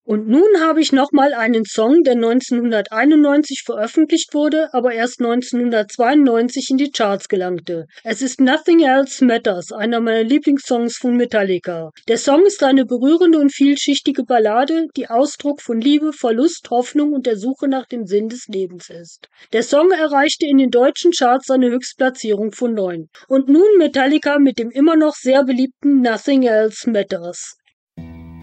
Und nun habe ich nochmal einen Song, der 1991 veröffentlicht wurde, aber erst 1992 in die Charts gelangte. Es ist Nothing Else Matters, einer meiner Lieblingssongs von Metallica. Der Song ist eine berührende und vielschichtige Ballade, die Ausdruck von Liebe, Verlust, Hoffnung und der Suche nach dem Sinn des Lebens ist. Der Song erreichte in den deutschen Charts seine Höchstplatzierung von 9. Und nun Metallica mit dem immer noch sehr beliebten Nothing Else Matters.